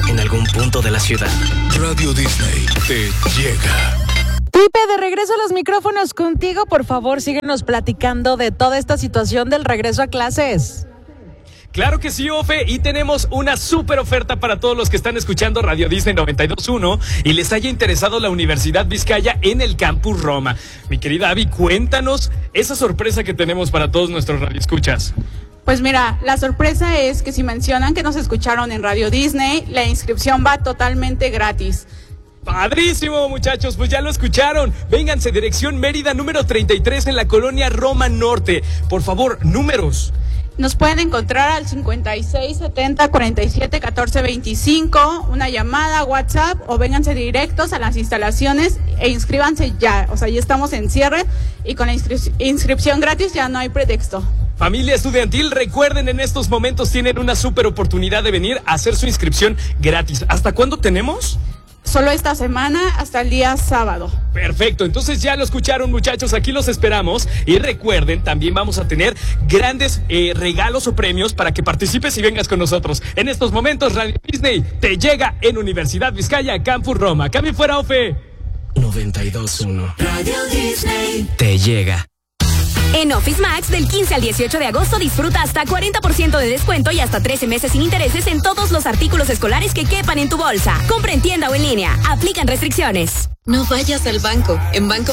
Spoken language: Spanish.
en algún punto de la ciudad. Radio Disney te llega. Pipe, de regreso a los micrófonos contigo, por favor, síguenos platicando de toda esta situación del regreso a clases. Claro que sí, Ofe, y tenemos una súper oferta para todos los que están escuchando Radio Disney 92.1 y les haya interesado la Universidad Vizcaya en el Campus Roma. Mi querida Abby, cuéntanos esa sorpresa que tenemos para todos nuestros radioescuchas. Pues mira, la sorpresa es que si mencionan que nos escucharon en Radio Disney, la inscripción va totalmente gratis. ¡Padrísimo, muchachos! Pues ya lo escucharon. Vénganse, dirección Mérida número 33 en la colonia Roma Norte. Por favor, números. Nos pueden encontrar al 56 70 47 14 25, una llamada, WhatsApp, o vénganse directos a las instalaciones e inscríbanse ya. O sea, ya estamos en cierre y con la inscripción gratis ya no hay pretexto. Familia estudiantil, recuerden, en estos momentos tienen una súper oportunidad de venir a hacer su inscripción gratis. ¿Hasta cuándo tenemos? Solo esta semana hasta el día sábado. Perfecto, entonces ya lo escucharon, muchachos, aquí los esperamos. Y recuerden, también vamos a tener grandes regalos o premios para que participes y vengas con nosotros. En estos momentos, Radio Disney te llega en Universidad Vizcaya, Campus Roma. Cambio fuera, Ofe. 92.1 Radio Disney te llega. En Office Max, del 15 al 18 de agosto, disfruta hasta 40% de descuento y hasta 13 meses sin intereses en todos los artículos escolares que quepan en tu bolsa. Compra en tienda o en línea. Aplican restricciones. No vayas al banco. En Banco